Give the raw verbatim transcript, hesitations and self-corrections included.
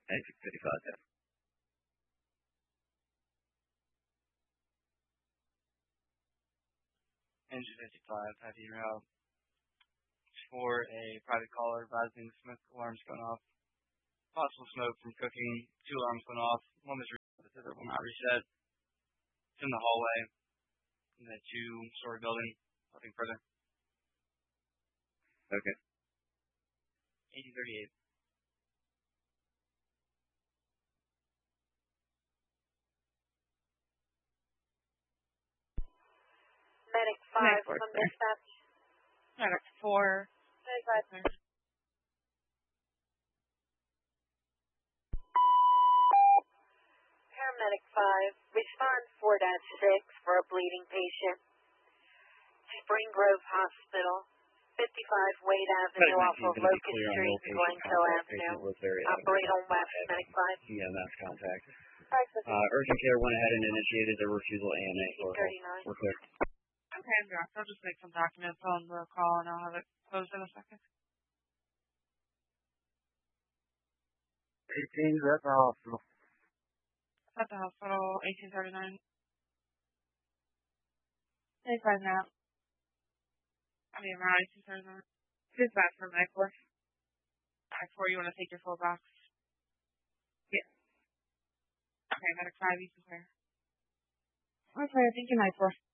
Exit fifty-five, yeah. Engine fifty-five, heavy route. For a private caller, advising the smoke alarms going off. Possible smoke from cooking. Two alarms going off. One was reset, the other will not reset. It's in the hallway. In the two-story building. Nothing further. Okay. eighty thirty-eight. Medic five from dispatch. Medic four. Medic five. Paramedic five, respond four dash six for a bleeding patient. Spring Grove Hospital, fifty-five Wade Avenue off of Locust Street, Glencoe Avenue. Operate on West, Medic five. E M S contact. Uh, urgent care went ahead and initiated their refusal A N A. We're clear. Okay, I'm Josh. I'll just make some documents on the call and I'll have it closed in a second. eighteen's at the hospital. At the hospital, eighteen thirty-nine. eighty-five now. I mean, around eighteen thirty-nine. Dispatch from I four. I four, you want to take your full box? Yeah. Okay, medic five, you can clear. Okay, thank you, I four.